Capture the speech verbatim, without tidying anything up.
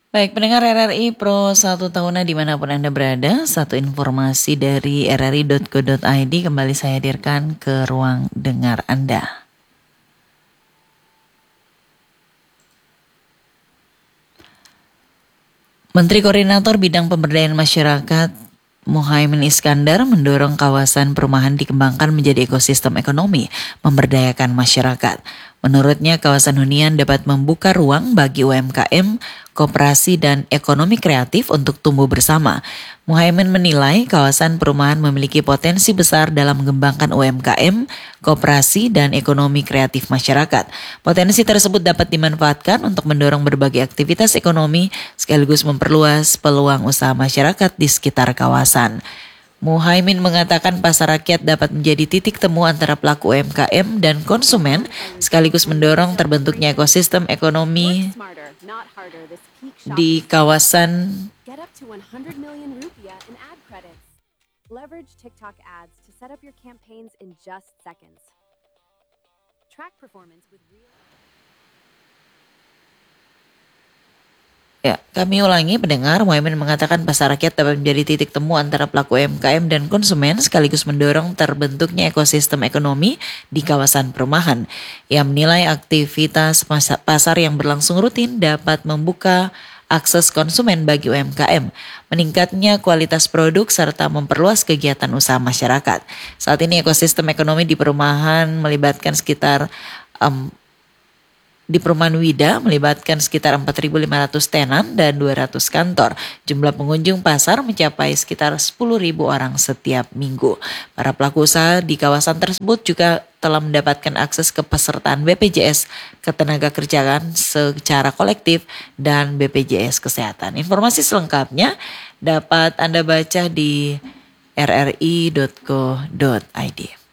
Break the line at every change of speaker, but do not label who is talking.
Baik, pendengar R R I Pro satu tahunan dimanapun Anda berada, satu informasi dari r r i dot co dot i d kembali saya hadirkan ke ruang dengar Anda. Menteri Koordinator Bidang Pemberdayaan Masyarakat Muhaimin Iskandar mendorong kawasan perumahan dikembangkan menjadi ekosistem ekonomi, memberdayakan masyarakat. Menurutnya, kawasan hunian dapat membuka ruang bagi U M K M, koperasi dan ekonomi kreatif untuk tumbuh bersama. Muhaimin menilai kawasan perumahan memiliki potensi besar dalam mengembangkan U M K M, koperasi dan ekonomi kreatif masyarakat. Potensi tersebut dapat dimanfaatkan untuk mendorong berbagai aktivitas ekonomi sekaligus memperluas peluang usaha masyarakat di sekitar kawasan. Muhaimin mengatakan pasar rakyat dapat menjadi titik temu antara pelaku U M K M dan konsumen sekaligus mendorong terbentuknya ekosistem ekonomi di kawasan.
Leverage TikTok ads to set up your campaigns in just seconds. Track performance with real.
Ya, kami ulangi pendengar, Muhaimin mengatakan pasar rakyat dapat menjadi titik temu antara pelaku U M K M dan konsumen sekaligus mendorong terbentuknya ekosistem ekonomi di kawasan perumahan. Ia menilai aktivitas pasar yang berlangsung rutin dapat membuka akses konsumen bagi U M K M, meningkatnya kualitas produk serta memperluas kegiatan usaha masyarakat. Saat ini ekosistem ekonomi di perumahan melibatkan sekitar um, Di perumahan Wida melibatkan sekitar empat ribu lima ratus tenan dan dua ratus kantor. Jumlah pengunjung pasar mencapai sekitar sepuluh ribu orang setiap minggu. Para pelaku usaha di kawasan tersebut juga telah mendapatkan akses ke pesertaan B P J S Ketenagakerjaan secara kolektif dan B P J S Kesehatan. Informasi selengkapnya dapat Anda baca di r r i dot co dot i d.